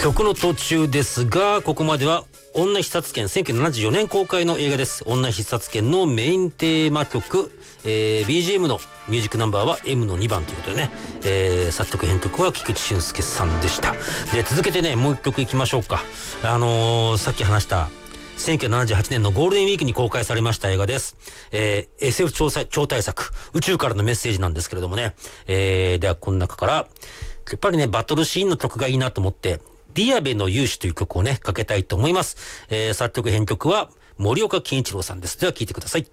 曲の途中ですが、ここまでは女必殺剣、1974年公開の映画です。女必殺剣のメインテーマ曲、BGM のミュージックナンバーは M の2番ということでね、作曲編曲は菊池俊介さんでした。で、続けてね、もう一曲いきましょうか。さっき話した1978年のゴールデンウィークに公開されました映画です。SF 超大作、宇宙からのメッセージなんですけれどもね。では、この中から、やっぱりね、バトルシーンの曲がいいなと思って、ディアベの勇士という曲をね、かけたいと思います。作曲編曲は森岡健一郎さんです。では聴いてください。